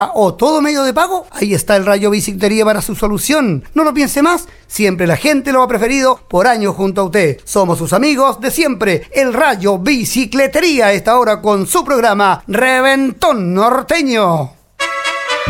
o todo medio de pago, ahí está el Rayo Bicicletería para su solución. No lo piense más, siempre la gente lo ha preferido por años junto a usted. Somos sus amigos de siempre, el Rayo Bicicletería, a esta hora con su programa Reventón Norteño.